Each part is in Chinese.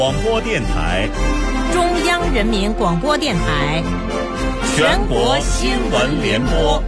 广播电台， 中央人民广播电台， 全国新闻联播。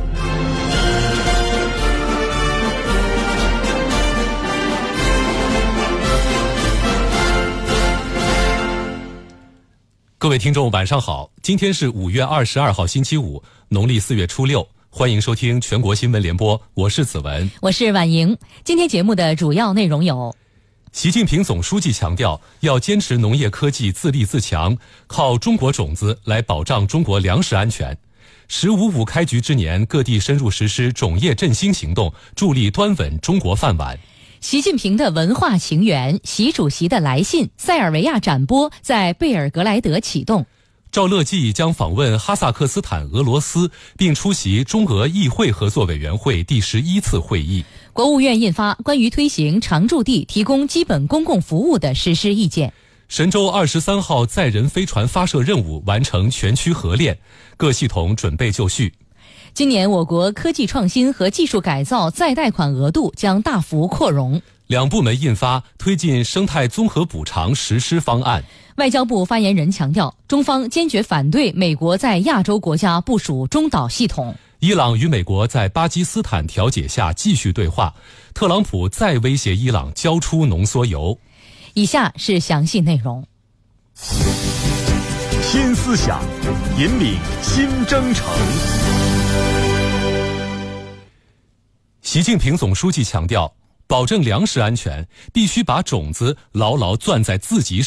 各位听众晚上好，今天是5月22号星期五，农历4月初6，欢迎收听全国新闻联播，我是子文， 我是婉莹。今天节目的主要内容有： 习近平总书记强调，要坚持农业科技自立自强，靠中国种子来保障中国粮食安全。“15+5”开局之年，各地深入实施种业振兴行动，助力端稳中国饭碗。 习近平的文化情缘，习主席的来信，塞尔维亚展播在贝尔格莱德启动。 赵乐际将访问哈萨克斯坦、俄罗斯，并出席中俄议会合作委员会第11次会议。 国务院印发关于推行常驻地提供基本公共服务的实施意见。 神舟23号载人飞船发射任务完成全区核练，各系统准备就绪。 今年我国科技创新和技术改造再贷款额度将大幅扩容。 两部门印发推进生态综合补偿实施方案。 外交部发言人强调，中方坚决反对美国在亚洲国家部署中导系统。 伊朗与美国在巴基斯坦调解下继续对话，特朗普再威胁伊朗交出浓缩铀。 以下是详细内容。 新思想，引领新征程。 习近平总书记强调，保证粮食安全，必须把种子牢牢攥在自己